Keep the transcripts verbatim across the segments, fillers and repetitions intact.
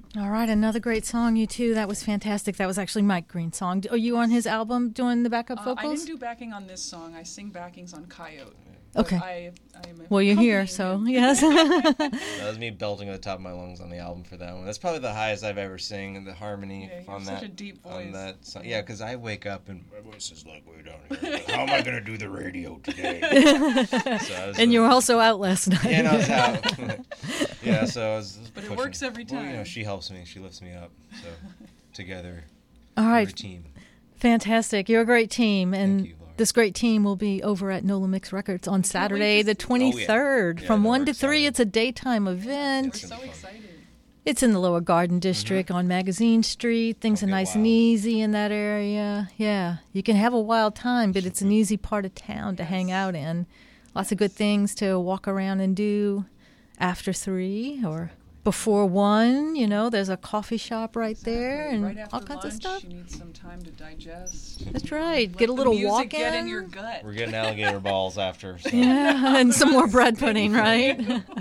All right, another great song, you two. That was fantastic. That was actually Mike Green's song. Are you on his album doing the backup Uh, vocals? I didn't do backing on this song. I sing backings on Coyote. Okay. I, I am well, you're here, so him. yes. That was me belting at the top of my lungs on the album for that one. That's probably the highest I've ever sang, the harmony Yeah, you on have that. such a deep voice. On that song. Yeah, because I wake up and my voice is like way down here. How am I going to do the radio today? so I was, and uh, you were also out last night. Yeah, no, I was out. yeah, so I was, I was But it pushing. works every time. Well, you know, she helps me. She lifts me up. So together, All we're right. a team. Fantastic. You're a great team. And Thank you, Laura. this great team will be over at Nola Mix Records on Saturday, the to see- twenty-third, Oh, yeah. from Yeah, one we're to three. excited. It's a daytime We're event. It's so gonna be fun. excited. It's in the Lower Garden District on Magazine Street. Things Don't are get nice and wild. easy in that area. Yeah, you can have a wild time, but it's an easy part of town to hang out in. Lots of good things to walk around and do after three or before one. You know, there's a coffee shop right there and right after all kinds lunch, of stuff. You need some time to digest. That's right. Let Get a the little music walk get in in. your gut. We're getting alligator balls after. So. Yeah, and some more bread pudding, right?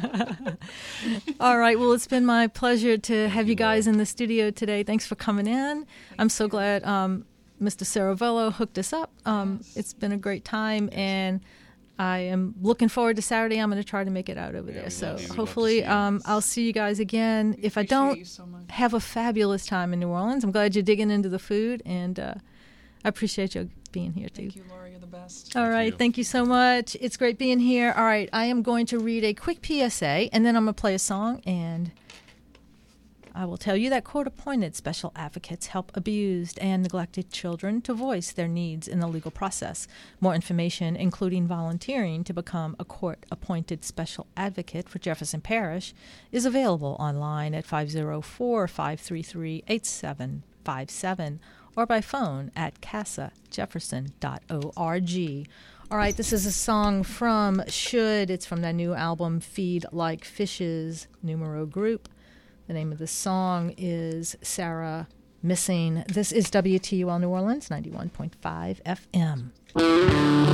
All right. Well, it's been my pleasure to have you you, guys Laura. in the studio today. Thanks for coming in. I'm so glad um, Mister Saravello hooked us up. Um, Yes. It's been a great time, and I am looking forward to Saturday. I'm going to try to make it out over Yeah, there. we'd So love to- we'd love to hopefully see you. um, I'll see you guys again. We If I appreciate don't, you so much. have a fabulous time in New Orleans. I'm glad you're digging into the food, and uh, I appreciate you being here, too. Thank you, Laura. You're the best. All Thank right. you. Thank you so much. It's great being here. All right. I am going to read a quick P S A, and then I'm going to play a song, and I will tell you that court-appointed special advocates help abused and neglected children to voice their needs in the legal process. More information, including volunteering to become a court-appointed special advocate for Jefferson Parish, is available online at five oh four, five three three, eight seven five seven or by phone at casa jefferson dot org. All right, this is a song from Should. It's from their new album, Feed Like Fishes, Numero Group. The name of the song is Sarah Missing. This is W T U L New Orleans, ninety-one point five F M.